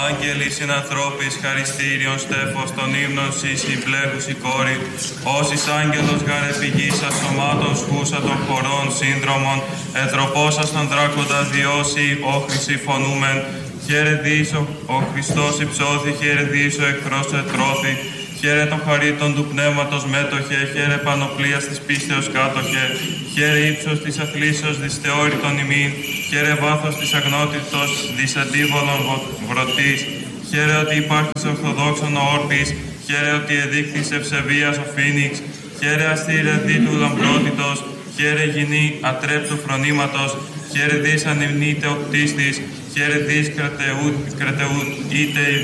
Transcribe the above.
Άγγελοι συνανθρώπης, χαριστήριον στέφος, των ύμνων σεις συμπλέχουσι κόρη, όσης άγγελος γαρεπηγήσας σωμάτων σχούσα των χωρών σύνδρομων, ετροπόσας των δράκοντα διώσει, όχρηση φωνούμεν, χαίρε δίσο, ο Χριστός υψώθη, χαίρε δίσο, εχθρός ετρώθη, χαίρε των χαρίτων του πνεύματος μέτοχε, χαίρε πανοπλίας της πίστεως κάτοχε, χαίρε ύψος της αθλήσεως δυσθεώρητον ημίν, χαίρε βάθος της αγνότητος δις αντίβολων βρωτής, χαίρε ότι υπάρχεις ορθοδόξον ο όρπης, χαίρε ότι εδείχθης ευσεβίας ο Φίνιξ, χαίρε αστήρε δι του λαμπρότητος, χαίρε γυνή ατρέψου φρονήματος, χαίρε δις ανυμνείται ο κτίστης, χαίρε δις κρατεούτ είτε